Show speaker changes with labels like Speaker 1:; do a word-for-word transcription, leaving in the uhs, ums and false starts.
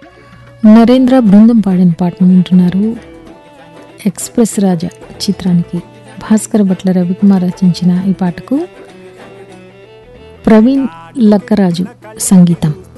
Speaker 1: నరేంద్ర బృందం పాడిన పాటను వింటున్నారు. ఎక్స్ప్రెస్ రాజా చిత్రానికి భాస్కర్ భట్ల రవికుమార్ రచించిన ఈ పాటకు ప్రవీణ్ లక్కరాజు సంగీతం.